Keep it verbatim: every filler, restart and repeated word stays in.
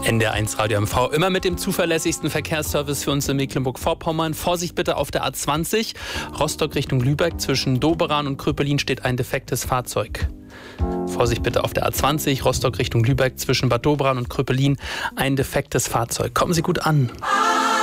N D R eins Radio M V, immer mit dem zuverlässigsten Verkehrsservice für uns in Mecklenburg-Vorpommern. Vorsicht bitte auf der A zwanzig, Rostock Richtung Lübeck. Zwischen Doberan und Kröpelin steht ein defektes Fahrzeug. Vorsicht bitte auf der A zwanzig, Rostock Richtung Lübeck. Zwischen Bad Doberan und Kröpelin ein defektes Fahrzeug. Kommen Sie gut an.